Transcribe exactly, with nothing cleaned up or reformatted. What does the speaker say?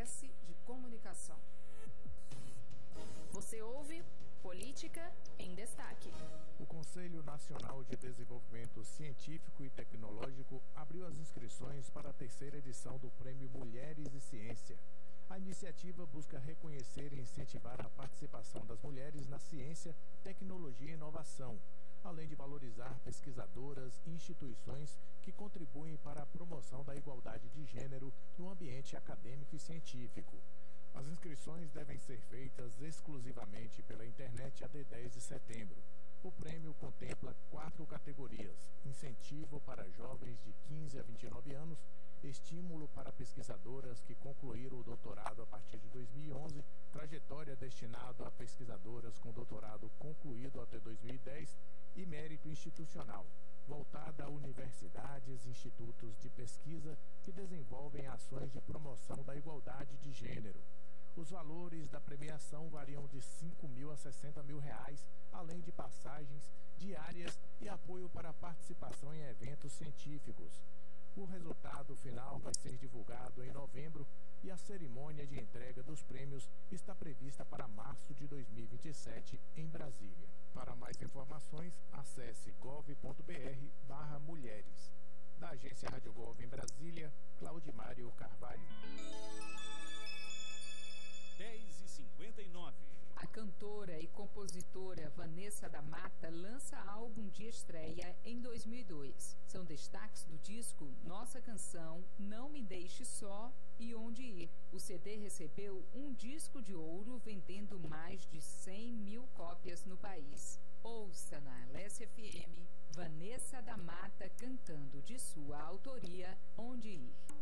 S de Comunicação. Você ouve Política em Destaque. O Conselho Nacional de Desenvolvimento Científico e Tecnológico abriu as inscrições para a terceira edição do Prêmio Mulheres e Ciência. A iniciativa busca reconhecer e incentivar a participação das mulheres na ciência, tecnologia e inovação, além de valorizar pesquisadoras e instituições que contribuem para a promoção da igualdade de gênero no ambiente acadêmico e científico. As inscrições devem ser feitas exclusivamente pela internet até dez de setembro. O prêmio contempla quatro categorias: incentivo para jovens de quinze a vinte e nove anos, estímulo para pesquisadoras que concluíram o doutorado a partir de dois mil e onze, trajetória destinado a pesquisadoras com doutorado concluído até dois mil e dez e mérito institucional, voltada a universidades e institutos de pesquisa que desenvolvem ações de promoção da igualdade de gênero. Os valores da premiação variam de cinco mil a sessenta mil reais, além de passagens diárias e apoio para a participação em eventos científicos. O resultado final vai ser divulgado em novembro e a cerimônia de entrega dos prêmios está prevista para março de dois mil e vinte e sete em Brasília. Para mais informações, acesse gov.br barra mulheres. Da agência Rádio Gov em Brasília, Claudimário Carvalho. dez e cinquenta e nove. A cantora e compositora Vanessa da Mata lança álbum de estreia em dois mil e dois. São destaques do disco Nossa Canção, Não Me Deixe Só e Onde Ir. O C D recebeu um disco de ouro, vendendo mais de cem mil cópias no país. Ouça na Alesse F M Vanessa da Mata cantando de sua autoria Onde Ir.